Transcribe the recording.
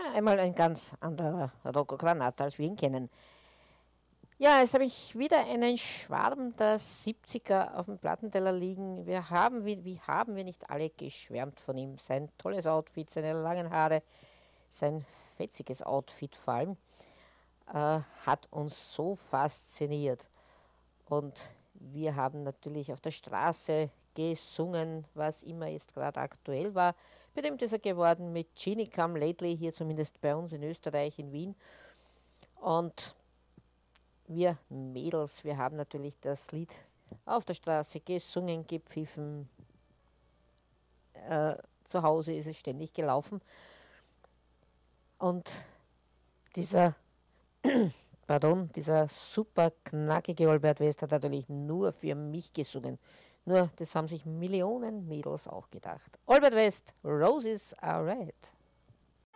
einmal ein ganz anderer Rocco Granata, als wir ihn kennen. Ja, jetzt habe ich wieder einen Schwarm der 70er auf dem Plattenteller liegen. Wie haben wir nicht alle geschwärmt von ihm? Sein tolles Outfit, seine langen Haare, sein fetziges Outfit vor allem, hat uns so fasziniert. Und wir haben natürlich auf der Straße gesungen, was immer jetzt gerade aktuell war. Berühmt ist er geworden mit Genie Come Lately, hier zumindest bei uns in Österreich, in Wien. Und wir Mädels, wir haben natürlich das Lied auf der Straße gesungen, gepfiffen. Zu Hause ist es ständig gelaufen. Und dieser, dieser super knackige Albert West hat natürlich nur für mich gesungen. Nur das haben sich Millionen Mädels auch gedacht. Albert West, Roses are Red.